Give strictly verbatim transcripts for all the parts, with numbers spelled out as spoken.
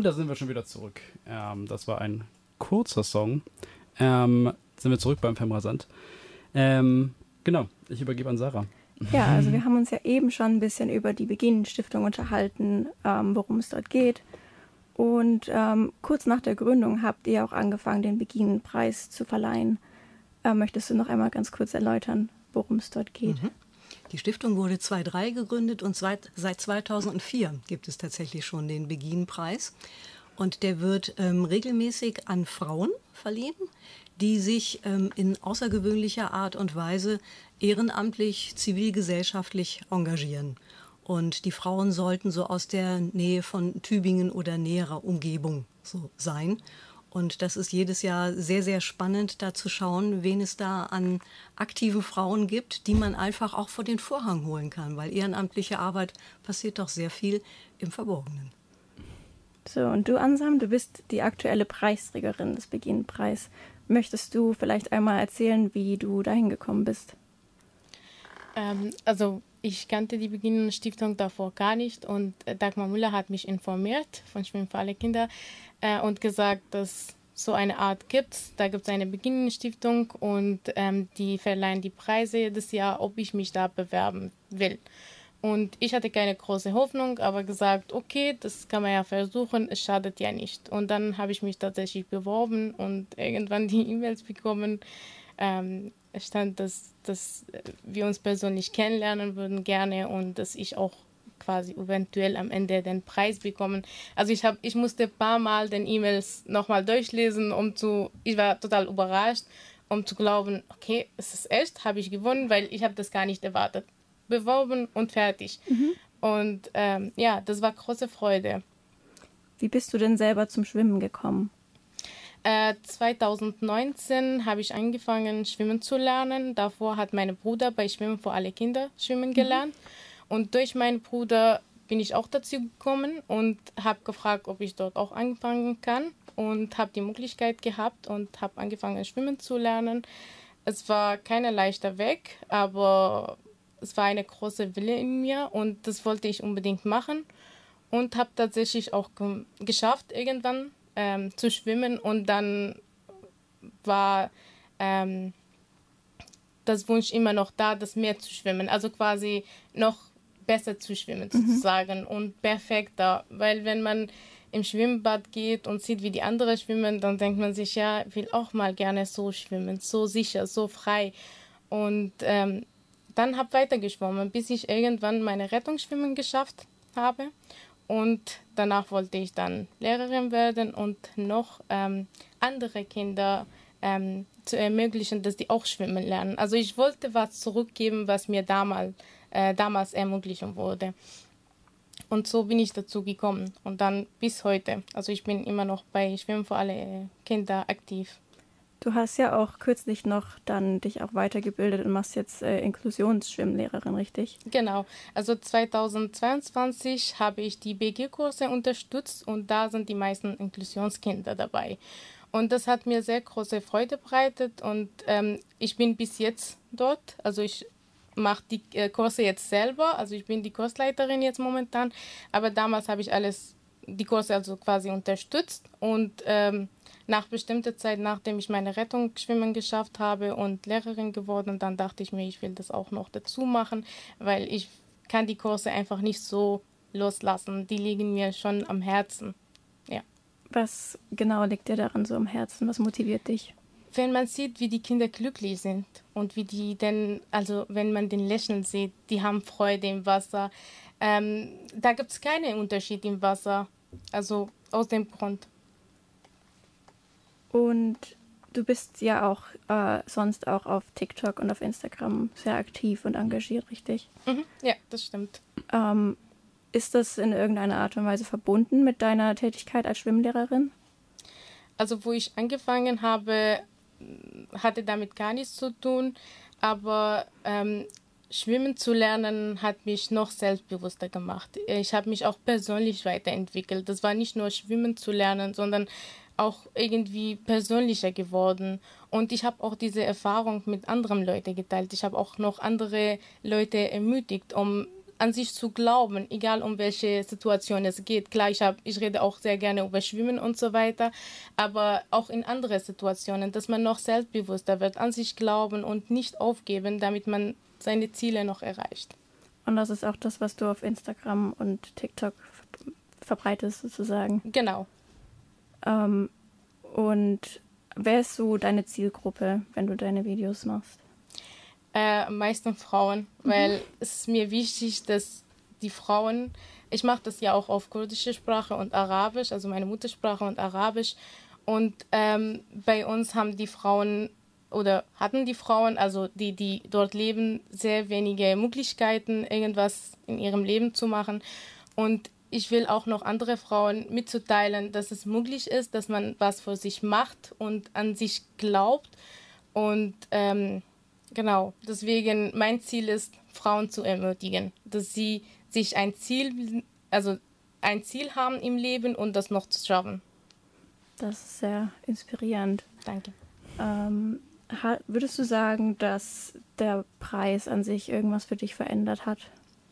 Und da sind wir schon wieder zurück. Ähm, das war ein kurzer Song. Ähm, sind wir zurück beim Femrasant. Ähm, genau, ich übergebe an Sarah. Ja, also wir haben uns ja eben schon ein bisschen über die Beginn-Stiftung unterhalten, ähm, worum es dort geht. Und ähm, kurz nach der Gründung habt ihr auch angefangen, den Beginn-Preis zu verleihen. Äh, möchtest du noch einmal ganz kurz erläutern, worum es dort geht? Mhm. Die Stiftung wurde zweitausenddrei gegründet und seit zweitausendvier gibt es tatsächlich schon den Beginn-Preis. Und der wird ähm, regelmäßig an Frauen verliehen, die sich ähm, in außergewöhnlicher Art und Weise ehrenamtlich, zivilgesellschaftlich engagieren. Und die Frauen sollten so aus der Nähe von Tübingen oder näherer Umgebung so sein. Und das ist jedes Jahr sehr, sehr spannend, da zu schauen, wen es da an aktiven Frauen gibt, die man einfach auch vor den Vorhang holen kann, weil ehrenamtliche Arbeit passiert doch sehr viel im Verborgenen. So, und du, Ansam, du bist die aktuelle Preisträgerin des Beginn-Preis. Möchtest du vielleicht einmal erzählen, wie du dahin gekommen bist? Ähm, also ich kannte die Beginn-Stiftung davor gar nicht und Dagmar Müller hat mich informiert von Schwimmen für alle Kinder äh, und gesagt, dass so eine Art gibt. Da gibt es eine Beginn-Stiftung und ähm, die verleihen die Preise jedes Jahr, ob ich mich da bewerben will. Und ich hatte keine große Hoffnung, aber gesagt, okay, das kann man ja versuchen, es schadet ja nicht. Und dann habe ich mich tatsächlich beworben und irgendwann die E-Mails bekommen. Ähm, es stand, dass, dass wir uns persönlich kennenlernen würden gerne und dass ich auch quasi eventuell am Ende den Preis bekommen. Also ich, hab, ich musste ein paar Mal den E-Mails nochmal durchlesen, um zu, ich war total überrascht, um zu glauben, okay, es ist echt, habe ich gewonnen, weil ich habe das gar nicht erwartet. Beworben und fertig. Mhm. Und ähm, ja, das war große Freude. Wie bist du denn selber zum Schwimmen gekommen? Äh, zweitausendneunzehn habe ich angefangen, schwimmen zu lernen. Davor hat mein Bruder bei Schwimmen für alle Kinder schwimmen gelernt. Mhm. Und durch meinen Bruder bin ich auch dazu gekommen und habe gefragt, ob ich dort auch anfangen kann. Und habe die Möglichkeit gehabt und habe angefangen, schwimmen zu lernen. Es war kein leichter Weg, aber es war eine große Wille in mir und das wollte ich unbedingt machen und habe tatsächlich auch ge- geschafft, irgendwann ähm, zu schwimmen und dann war ähm, das Wunsch immer noch da, das Meer zu schwimmen, also quasi noch besser zu schwimmen sozusagen mhm. und perfekter, weil wenn man im Schwimmbad geht und sieht, wie die anderen schwimmen, dann denkt man sich, ja, ich will auch mal gerne so schwimmen, so sicher, so frei und ähm, dann habe ich weitergeschwommen, bis ich irgendwann meine Rettungsschwimmen geschafft habe. Und danach wollte ich dann Lehrerin werden und noch ähm, andere Kinder ähm, zu ermöglichen, dass die auch schwimmen lernen. Also ich wollte was zurückgeben, was mir damals, äh, damals ermöglicht wurde. Und so bin ich dazu gekommen. Und dann bis heute. Also ich bin immer noch bei Schwimmen für alle Kinder aktiv. Du hast ja auch kürzlich noch dann dich auch weitergebildet und machst jetzt äh, Inklusionsschwimmlehrerin, richtig? Genau. Also zweitausendzweiundzwanzig habe ich die B G-Kurse unterstützt und da sind die meisten Inklusionskinder dabei. Und das hat mir sehr große Freude bereitet und ähm, ich bin bis jetzt dort. Also ich mache die äh, Kurse jetzt selber. Also ich bin die Kursleiterin jetzt momentan. Aber damals habe ich alles, die Kurse also quasi unterstützt und ähm, nach bestimmter Zeit, nachdem ich meine Rettungsschwimmen geschafft habe und Lehrerin geworden, dann dachte ich mir, ich will das auch noch dazu machen, weil ich kann die Kurse einfach nicht so loslassen. Die liegen mir schon am Herzen. Ja. Was genau liegt dir daran so am Herzen? Was motiviert dich? Wenn man sieht, wie die Kinder glücklich sind und wie die denn, also wenn man den Lächeln sieht, die haben Freude im Wasser. Ähm, da gibt es keinen Unterschied im Wasser, also aus dem Grund. Und du bist ja auch äh, sonst auch auf TikTok und auf Instagram sehr aktiv und engagiert, richtig? Mhm, ja, das stimmt. Ähm, ist das in irgendeiner Art und Weise verbunden mit deiner Tätigkeit als Schwimmlehrerin? Also wo ich angefangen habe, hatte damit gar nichts zu tun, aber ähm, Schwimmen zu lernen hat mich noch selbstbewusster gemacht. Ich habe mich auch persönlich weiterentwickelt. Das war nicht nur Schwimmen zu lernen, sondern auch irgendwie persönlicher geworden. Und ich habe auch diese Erfahrung mit anderen Leuten geteilt. Ich habe auch noch andere Leute ermutigt, um an sich zu glauben, egal um welche Situation es geht. Klar, ich, hab, ich rede auch sehr gerne über Schwimmen und so weiter, aber auch in andere Situationen, dass man noch selbstbewusster wird, an sich glauben und nicht aufgeben, damit man seine Ziele noch erreicht. Und das ist auch das, was du auf Instagram und TikTok verbreitest, sozusagen. Genau. Ähm, und wer ist so deine Zielgruppe, wenn du deine Videos machst? Äh, meistens Frauen, weil mhm. es ist mir wichtig, dass die Frauen, ich mache das ja auch auf kurdische Sprache und Arabisch, also meine Muttersprache und Arabisch. Und ähm, bei uns haben die Frauen oder hatten die Frauen, also die, die dort leben, sehr wenige Möglichkeiten, irgendwas in ihrem Leben zu machen. Und ich will auch noch andere Frauen mitzuteilen, dass es möglich ist, dass man was für sich macht und an sich glaubt. Und ähm, genau, deswegen mein Ziel ist, Frauen zu ermutigen, dass sie sich ein Ziel, also ein Ziel haben im Leben und das noch zu schaffen. Das ist sehr inspirierend. Danke. Ähm, würdest du sagen, dass der Preis an sich irgendwas für dich verändert hat?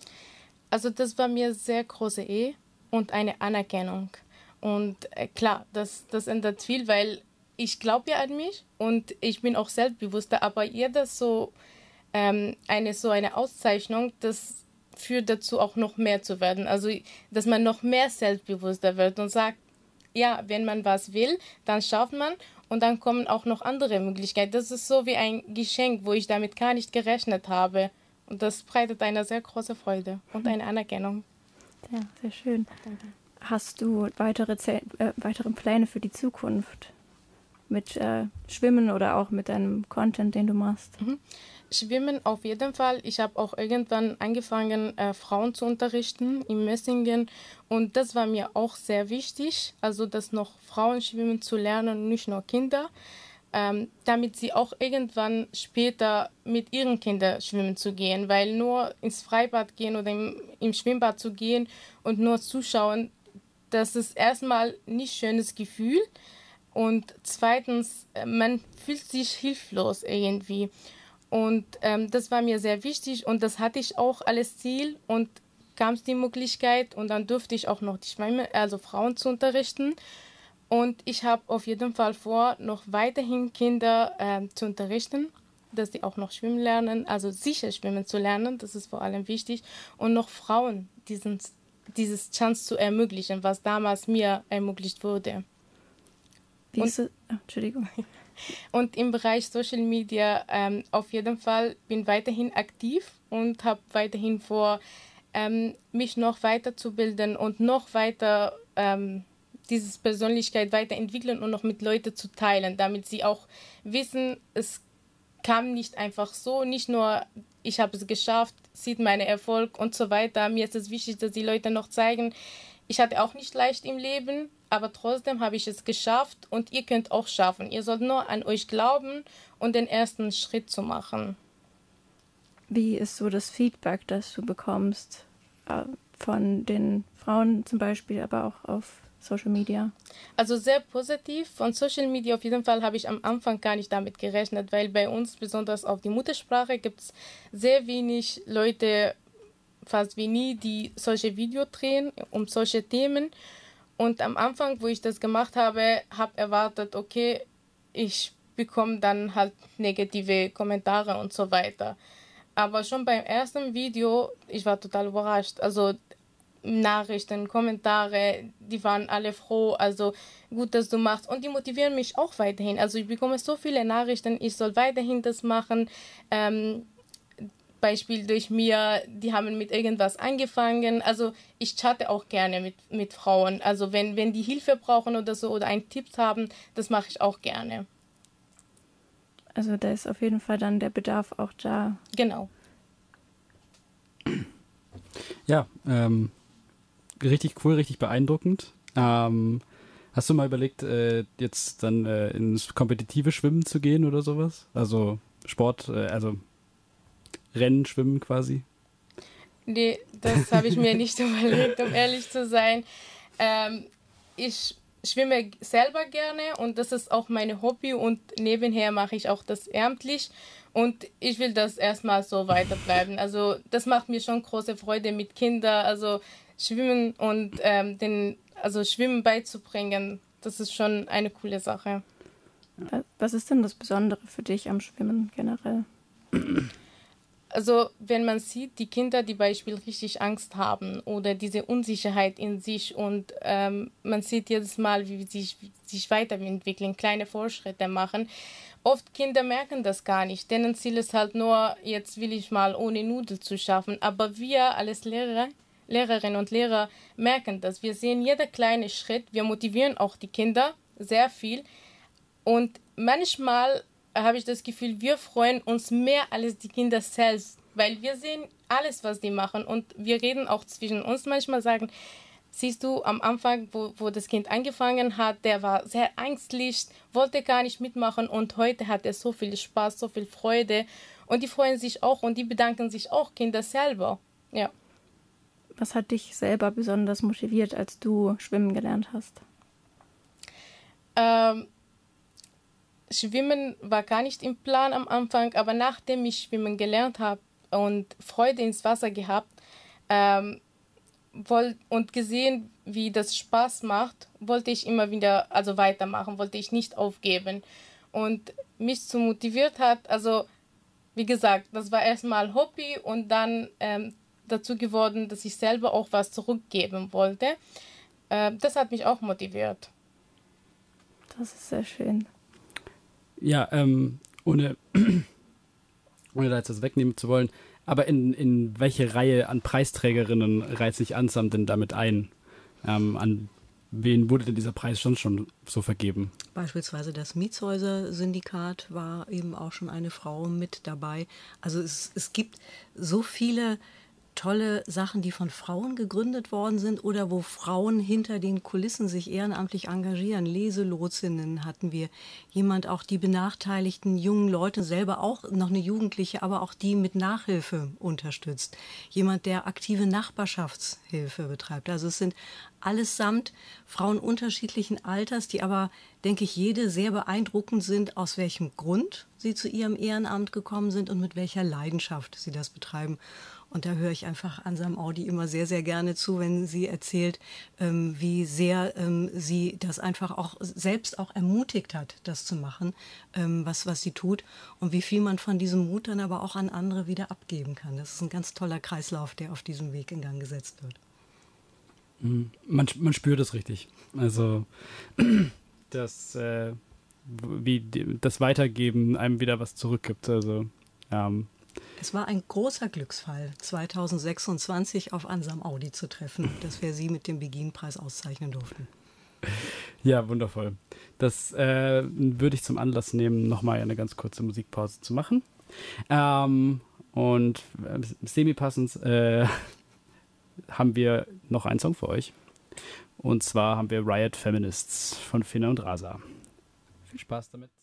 Also das war mir sehr große Ehre und eine Anerkennung. Und äh, klar, das, das ändert viel, weil ich glaube ja an mich und ich bin auch selbstbewusster, aber jeder so ähm, eine so eine Auszeichnung, das führt dazu auch noch mehr zu werden. Also dass man noch mehr selbstbewusster wird und sagt, ja, wenn man was will, dann schafft man und dann kommen auch noch andere Möglichkeiten. Das ist so wie ein Geschenk, wo ich damit gar nicht gerechnet habe. Und das bereitet eine sehr große Freude und eine Anerkennung. Ja, sehr schön. Danke. Hast du weitere, Ze- äh, weitere Pläne für die Zukunft? Mit äh, Schwimmen oder auch mit deinem Content, den du machst? Mhm. Schwimmen auf jeden Fall. Ich habe auch irgendwann angefangen, äh, Frauen zu unterrichten in Messingen. Und das war mir auch sehr wichtig, also dass noch Frauen schwimmen zu lernen, nicht nur Kinder, ähm, damit sie auch irgendwann später mit ihren Kindern schwimmen zu gehen. Weil nur ins Freibad gehen oder im, im Schwimmbad zu gehen und nur zuschauen, das ist erstmal nicht ein schönes Gefühl. Und zweitens, man fühlt sich hilflos irgendwie. Und ähm, das war mir sehr wichtig und das hatte ich auch als Ziel und kam es die Möglichkeit und dann durfte ich auch noch die Schwimmer, also Frauen zu unterrichten. Und ich habe auf jeden Fall vor, noch weiterhin Kinder äh, zu unterrichten, dass sie auch noch schwimmen lernen, also sicher schwimmen zu lernen, das ist vor allem wichtig. Und noch Frauen diesen, dieses Chance zu ermöglichen, was damals mir ermöglicht wurde. Wie Und, ist es? Oh, Entschuldigung. Und im Bereich Social Media ähm, auf jeden Fall bin weiterhin aktiv und habe weiterhin vor, ähm, mich noch weiterzubilden und noch weiter ähm, diese Persönlichkeit weiterentwickeln und noch mit Leuten zu teilen, damit sie auch wissen, es kam nicht einfach so, nicht nur ich habe es geschafft, sieht meinen Erfolg und so weiter. Mir ist es wichtig, dass die Leute noch zeigen, ich hatte auch nicht leicht im Leben, aber trotzdem habe ich es geschafft und ihr könnt auch schaffen. Ihr sollt nur an euch glauben und den ersten Schritt zu machen. Wie ist so das Feedback, das du bekommst äh, von den Frauen zum Beispiel, aber auch auf Social Media? Also sehr positiv. Von Social Media auf jeden Fall habe ich am Anfang gar nicht damit gerechnet, weil bei uns, besonders auf die Muttersprache, gibt es sehr wenig Leute, fast wie nie, die solche Videos drehen um solche Themen. Und am Anfang, wo ich das gemacht habe, habe erwartet, okay, ich bekomme dann halt negative Kommentare und so weiter. Aber schon beim ersten Video, ich war total überrascht. Also Nachrichten, Kommentare, die waren alle froh. Also gut, dass du machst. Und die motivieren mich auch weiterhin. Also ich bekomme so viele Nachrichten, ich soll weiterhin das machen. Ähm, Beispiel durch mir, die haben mit irgendwas angefangen. Also ich chatte auch gerne mit, mit Frauen. Also wenn, wenn die Hilfe brauchen oder so oder einen Tipp haben, das mache ich auch gerne. Also da ist auf jeden Fall dann der Bedarf auch da. Genau. Ja, ähm, richtig cool, richtig beeindruckend. Ähm, hast du mal überlegt, äh, jetzt dann äh, ins kompetitive Schwimmen zu gehen oder sowas? Also Sport, äh, also Rennen, Schwimmen quasi? Nee, das habe ich mir nicht überlegt, um ehrlich zu sein. Ähm, ich schwimme selber gerne und das ist auch mein Hobby und nebenher mache ich auch das ehrenamtlich und ich will das erstmal so weiterbleiben. Also das macht mir schon große Freude mit Kindern, also schwimmen und ähm, den, also Schwimmen beizubringen, das ist schon eine coole Sache. Was ist denn das Besondere für dich am Schwimmen generell? Also wenn man sieht, die Kinder, die beispielsweise richtig Angst haben oder diese Unsicherheit in sich und ähm, man sieht jedes Mal, wie sie sich, sich weiterentwickeln, kleine Fortschritte machen. Oft Kinder merken das gar nicht, deren Ziel ist halt nur, jetzt will ich mal ohne Nudel zu schaffen. Aber wir als Lehrer, Lehrerinnen und Lehrer merken das. Wir sehen jeder kleine Schritt, wir motivieren auch die Kinder sehr viel und manchmal habe ich das Gefühl, wir freuen uns mehr als die Kinder selbst, weil wir sehen alles, was die machen und wir reden auch zwischen uns manchmal, sagen, siehst du, am Anfang, wo, wo das Kind angefangen hat, der war sehr ängstlich, wollte gar nicht mitmachen und heute hat er so viel Spaß, so viel Freude und die freuen sich auch und die bedanken sich auch, Kinder selber, ja. Was hat dich selber besonders motiviert, als du schwimmen gelernt hast? Ähm, Schwimmen war gar nicht im Plan am Anfang, aber nachdem ich schwimmen gelernt habe und Freude ins Wasser gehabt ähm, wollt, und gesehen, wie das Spaß macht, wollte ich immer wieder also weitermachen, wollte ich nicht aufgeben. Und mich so motiviert hat, also wie gesagt, das war erstmal Hobby und dann ähm, dazu geworden, dass ich selber auch was zurückgeben wollte. Äh, das hat mich auch motiviert. Das ist sehr schön. Ja, ähm, ohne, ohne da jetzt was wegnehmen zu wollen, aber in, in welche Reihe an Preisträgerinnen reiht sich Ansam denn damit ein? Ähm, an wen wurde denn dieser Preis schon schon so vergeben? Beispielsweise das Mietshäuser-Syndikat war eben auch schon eine Frau mit dabei. Also es, es gibt so viele tolle Sachen, die von Frauen gegründet worden sind oder wo Frauen hinter den Kulissen sich ehrenamtlich engagieren. Leselotsinnen hatten wir. Jemand auch die benachteiligten jungen Leute, selber auch noch eine Jugendliche, aber auch die mit Nachhilfe unterstützt. Jemand, der aktive Nachbarschaftshilfe betreibt. Also es sind allesamt Frauen unterschiedlichen Alters, die aber, denke ich, jede sehr beeindruckend sind, aus welchem Grund sie zu ihrem Ehrenamt gekommen sind und mit welcher Leidenschaft sie das betreiben. Und da höre ich einfach Ansam Audi immer sehr, sehr gerne zu, wenn sie erzählt, ähm, wie sehr ähm, sie das einfach auch selbst auch ermutigt hat, das zu machen, ähm, was, was sie tut. Und wie viel man von diesem Mut dann aber auch an andere wieder abgeben kann. Das ist ein ganz toller Kreislauf, der auf diesem Weg in Gang gesetzt wird. Man, man spürt es richtig. Also das, äh, wie die, das Weitergeben einem wieder was zurückgibt. Also ähm, es war ein großer Glücksfall, zweitausendsechsundzwanzig auf Ansam Audi zu treffen, dass wir sie mit dem Begin-Preis auszeichnen durften. Ja, wundervoll. Das äh, würde ich zum Anlass nehmen, nochmal eine ganz kurze Musikpause zu machen. Ähm, und äh, semi-passend äh, haben wir noch einen Song für euch. Und zwar haben wir Riot Feminists von Finna und Rasa. Viel Spaß damit.